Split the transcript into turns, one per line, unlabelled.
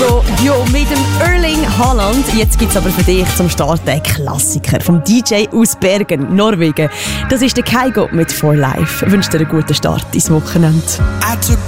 Ja, mit dem Erling Haaland. Jetzt gibt es aber für dich zum Start einen Klassiker vom DJ aus Bergen, Norwegen. Das ist der Kygo mit For Life. Ich wünsche dir einen guten Start ins Wochenende.